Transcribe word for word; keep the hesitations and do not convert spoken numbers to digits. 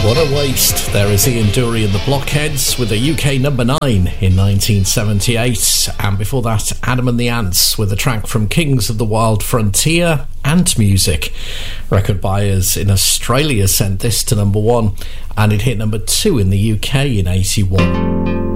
What a waste. There is Ian Dury and the Blockheads with a U K number nine in nineteen seventy-eight. And before that, Adam and the Ants with a track from Kings of the Wild Frontier, Ant Music. Record buyers in Australia sent this to number one, and it hit number two in the U K in eighty-one.